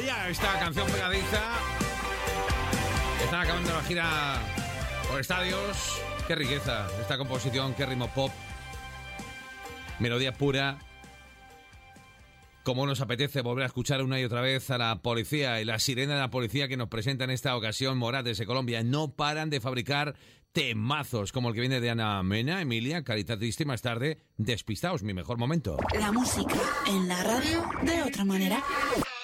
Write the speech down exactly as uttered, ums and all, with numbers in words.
maravilla esta canción pegadiza. Están acabando la gira por estadios. Qué riqueza esta composición, qué ritmo pop. Melodía pura. Como nos apetece volver a escuchar una y otra vez a la policía y la sirena de la policía que nos presenta en esta ocasión Morat desde Colombia. No paran de fabricar temazos como el que viene de Ana Mena, Emilia, Carita Triste y más tarde Despistaos, mi mejor momento. La música en la radio de otra manera.